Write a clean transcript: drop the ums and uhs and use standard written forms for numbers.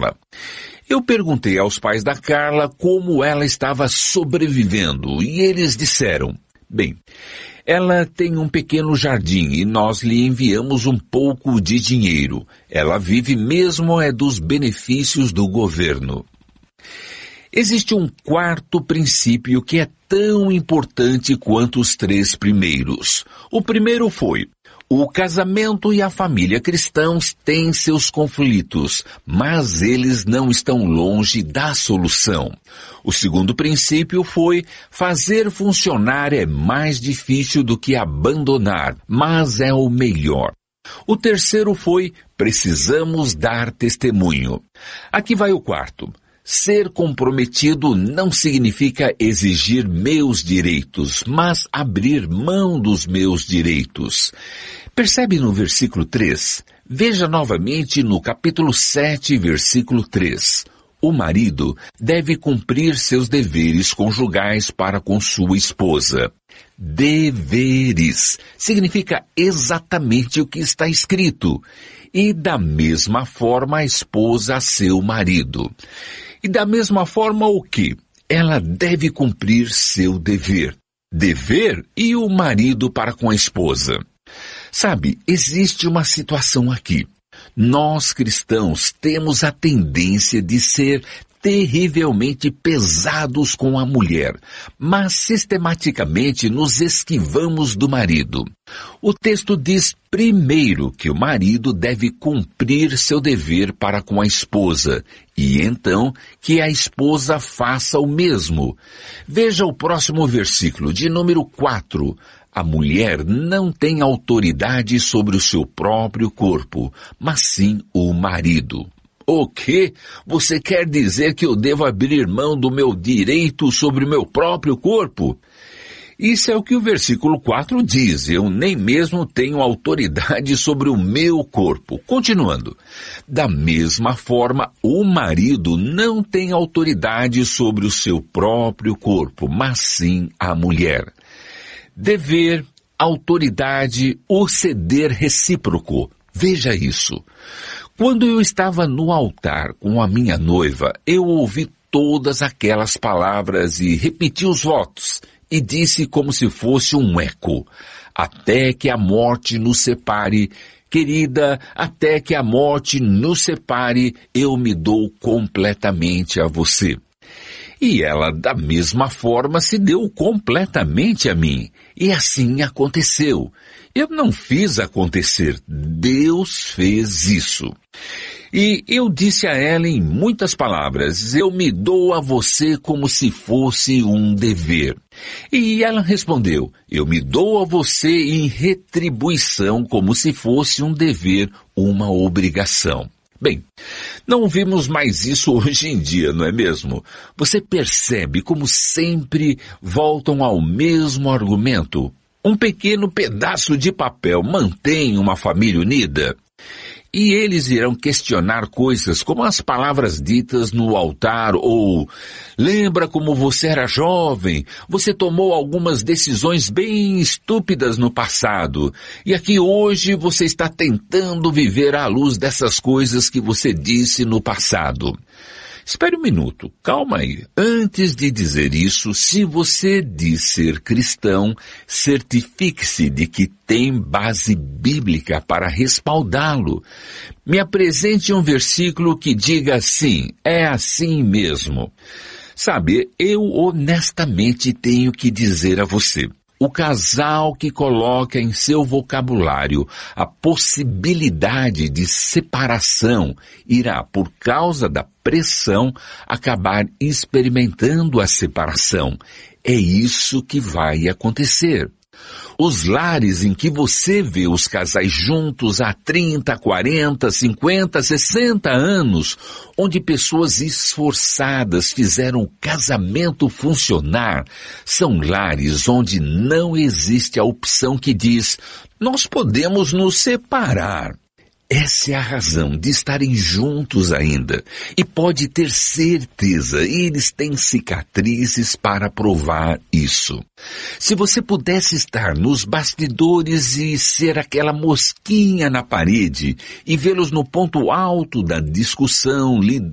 Eu perguntei aos pais da Carla como ela estava sobrevivendo e eles disseram: bem, ela tem um pequeno jardim e nós lhe enviamos um pouco de dinheiro. Ela vive mesmo dos benefícios do governo. Existe um quarto princípio que é tão importante quanto os 3 primeiros. O primeiro foi: o casamento e a família cristãos têm seus conflitos, mas eles não estão longe da solução. O segundo princípio foi: fazer funcionar é mais difícil do que abandonar, mas é o melhor. O terceiro foi: precisamos dar testemunho. Aqui vai o quarto. Ser comprometido não significa exigir meus direitos, mas abrir mão dos meus direitos. Percebe no versículo 3? Veja novamente no capítulo 7, versículo 3. O marido deve cumprir seus deveres conjugais para com sua esposa. Deveres significa exatamente o que está escrito. E da mesma forma a esposa a seu marido. E da mesma forma o quê? Ela deve cumprir seu dever. Dever e o marido para com a esposa. Sabe, existe uma situação aqui. Nós cristãos temos a tendência de ser terrivelmente pesados com a mulher, mas sistematicamente nos esquivamos do marido. O texto diz primeiro que o marido deve cumprir seu dever para com a esposa, e então que a esposa faça o mesmo. Veja o próximo versículo, de número 4. A mulher não tem autoridade sobre o seu próprio corpo, mas sim o marido. O quê? Você quer dizer que eu devo abrir mão do meu direito sobre o meu próprio corpo? Isso é o que o versículo 4 diz. Eu nem mesmo tenho autoridade sobre o meu corpo. Continuando. Da mesma forma, o marido não tem autoridade sobre o seu próprio corpo, mas sim a mulher. Dever, autoridade, o ceder recíproco. Veja isso. Quando eu estava no altar com a minha noiva, eu ouvi todas aquelas palavras e repeti os votos, e disse como se fosse um eco: até que a morte nos separe, querida, até que a morte nos separe, eu me dou completamente a você. E ela, da mesma forma, se deu completamente a mim. E assim aconteceu. Eu não fiz acontecer. Deus fez isso. E eu disse a ela em muitas palavras: eu me dou a você como se fosse um dever. E ela respondeu: eu me dou a você em retribuição como se fosse um dever, uma obrigação. Bem, não vimos mais isso hoje em dia, não é mesmo? Você percebe como sempre voltam ao mesmo argumento? Um pequeno pedaço de papel mantém uma família unida? E eles irão questionar coisas como as palavras ditas no altar ou: lembra como você era jovem, você tomou algumas decisões bem estúpidas no passado, e aqui hoje você está tentando viver à luz dessas coisas que você disse no passado. Espere um minuto, calma aí. Antes de dizer isso, se você diz ser cristão, certifique-se de que tem base bíblica para respaldá-lo. Me apresente um versículo que diga assim: é assim mesmo. Sabe, eu honestamente tenho que dizer a você: o casal que coloca em seu vocabulário a possibilidade de separação irá, por causa da pressão, acabar experimentando a separação. É isso que vai acontecer. Os lares em que você vê os casais juntos há 30, 40, 50, 60 anos, onde pessoas esforçadas fizeram o casamento funcionar, são lares onde não existe a opção que diz: nós podemos nos separar. Essa é a razão de estarem juntos ainda. E pode ter certeza, eles têm cicatrizes para provar isso. Se você pudesse estar nos bastidores e ser aquela mosquinha na parede e vê-los no ponto alto da discussão,